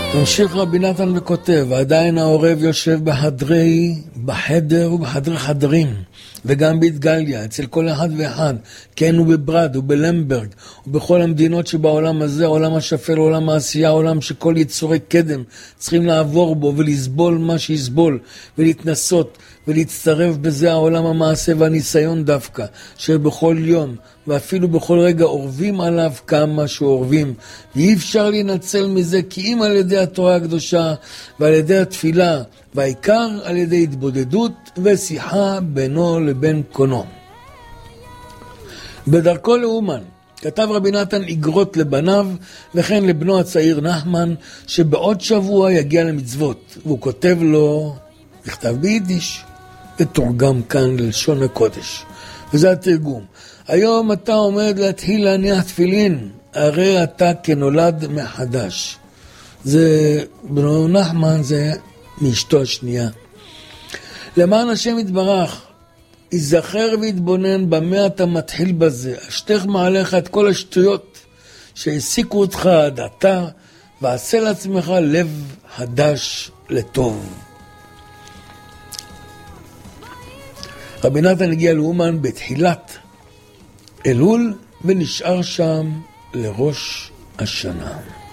ממשיך רבי נתן וכותב, ועדיין העורב יושב בחדר ובחדרי חדרים, וגם בהתגליה, אצל כל אחד ואחד, כן ובברד ובלמברג, ובכל המדינות שבעולם הזה, עולם השפל, עולם העשייה, עולם שכל יצורי קדם צריכים לעבור בו ולסבול מה שיסבול, ולהתנסות ולהצטרף בזה העולם המעשה והניסיון דווקא, שבכל יום ואפילו בכל רגע עורבים עליו כמה שעורבים, ואי אפשר להינצל מזה כי אם על ידי התורה הקדושה ועל ידי התפילה, והעיקר על ידי התבודדות ושיחה בינו לבין קונו. בדרכו לאומן כתב רבי נתן איגרות לבניו וכן לבנו הצעיר נחמן שבעוד שבוע יגיע למצוות, והוא כותב לו, נכתב ביידיש ותורגם כאן ללשון הקודש, וזה התרגום. היום אתה עומד להתחיל להניח תפילין, הרי אתה כנולד מחדש. זה בנו נחמן, זה מאשתו השנייה. למען השם יתברך, יזכר ויתבונן במה אתה מתחיל בזה, אשתך מעליך את כל השטויות שהעסיקו אותך עד עתה, ועשה לעצמך לב חדש לטוב. רבי נתן הגיע לאומן בתחילת אלול ונשאר שם לראש השנה.